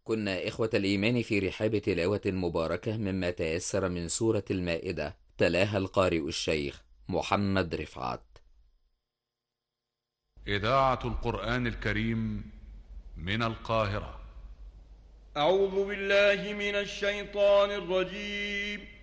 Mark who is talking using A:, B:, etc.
A: كنا إخوة الإيمان في رحاب تلاوة مباركة مما تيسر من سورة المائدة، تلاها القارئ الشيخ محمد رفعت.
B: إذاعة القرآن الكريم من القاهرة.
C: أعوذ بالله من الشيطان الرجيم.